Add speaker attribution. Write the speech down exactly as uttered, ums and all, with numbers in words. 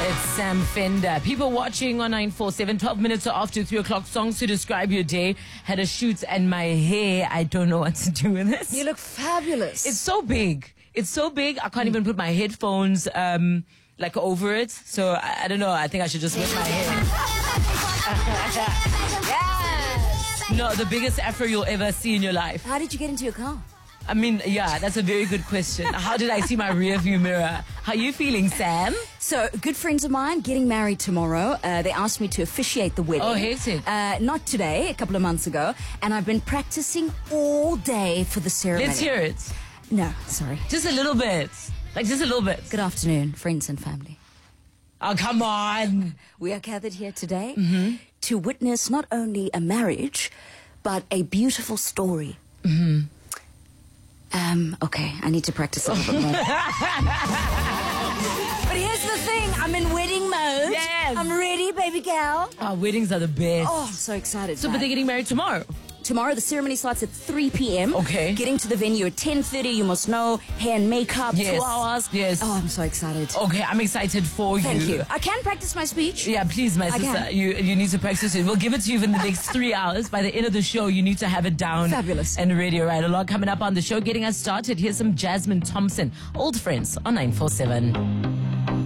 Speaker 1: It's Sam Fender. People watching on nine four seven, twelve minutes after three o'clock. Songs to describe your day. Had a shoot and my hair, I don't know what to do with this.
Speaker 2: You look fabulous.
Speaker 1: It's so big. It's so big. I can't even put my headphones um, like over it. So I, I don't know. I think I should just whip my hair.
Speaker 2: Yes.
Speaker 1: No, the biggest afro you'll ever see in your life.
Speaker 2: How did you get into your car?
Speaker 1: I mean, yeah, that's a very good question. How did I see my rear view mirror? How are you feeling, Sam?
Speaker 2: So, good friends of mine getting married tomorrow. Uh, they asked me to officiate the wedding.
Speaker 1: Oh, hate it.
Speaker 2: Uh, not today, a couple of months ago. And I've been practicing all day for the ceremony.
Speaker 1: Let's hear it.
Speaker 2: No, sorry.
Speaker 1: Just a little bit. Like, just a little bit.
Speaker 2: Good afternoon, friends and family.
Speaker 1: Oh, come on.
Speaker 2: We are gathered here today
Speaker 1: Mm-hmm.
Speaker 2: to witness not only a marriage, but a beautiful story.
Speaker 1: Mm-hmm.
Speaker 2: Um, okay, I need to practice a little bit more. But here's the thing, I'm in wedding mode.
Speaker 1: Yes.
Speaker 2: I'm ready, baby gal.
Speaker 1: Oh, weddings are the best.
Speaker 2: Oh, I'm so excited.
Speaker 1: so, but
Speaker 2: man.
Speaker 1: they're getting married tomorrow.
Speaker 2: Tomorrow, the ceremony starts at three p.m.
Speaker 1: Okay.
Speaker 2: Getting to the venue at ten thirty, you must know. Hair and makeup,
Speaker 1: Yes.
Speaker 2: two hours.
Speaker 1: Yes.
Speaker 2: Oh, I'm so excited.
Speaker 1: Okay, I'm excited for
Speaker 2: Thank
Speaker 1: you.
Speaker 2: you. I can practice my speech.
Speaker 1: Yeah, please, my
Speaker 2: I
Speaker 1: sister.
Speaker 2: can.
Speaker 1: You you need to practice it. We'll give it to you in the next three hours. By the end of the show, you need to have it down.
Speaker 2: Fabulous.
Speaker 1: And ready, right? A lot coming up on the show. Getting us started. Here's some Jasmine Thompson. Old Friends on nine four seven.